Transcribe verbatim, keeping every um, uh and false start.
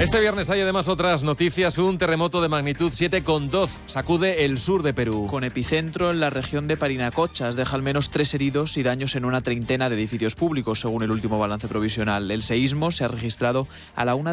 Este viernes hay además otras noticias. Un terremoto de magnitud siete coma dos sacude el sur de Perú. Con epicentro en la región de Parinacochas, deja al menos tres heridos y daños en una treintena de edificios públicos, según el último balance provisional. El seísmo se ha registrado a la una